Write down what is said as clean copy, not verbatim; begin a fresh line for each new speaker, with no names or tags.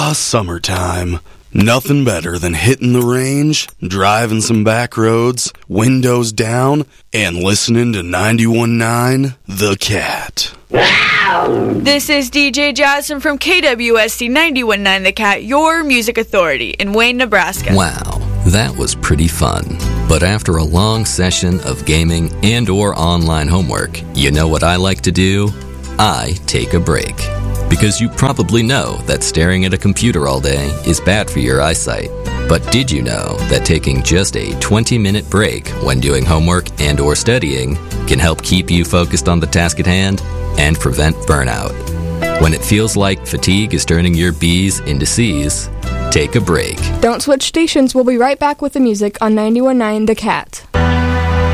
Summertime. Nothing better than hitting the range, driving some back roads, windows down, and listening to 91.9 The Cat.
This is DJ Jasmine from KWSC 91.9 The Cat, your music authority in Wayne, Nebraska.
Wow, that was pretty fun. But after a long session of gaming and or online homework, you know what I like to do? I take a break. Because you probably know that staring at a computer all day is bad for your eyesight. But did you know that taking just a 20-minute break when doing homework and or studying can help keep you focused on the task at hand and prevent burnout? When it feels like fatigue is turning your B's into C's, take a break.
Don't switch stations. We'll be right back with the music on 91.9 The Cat.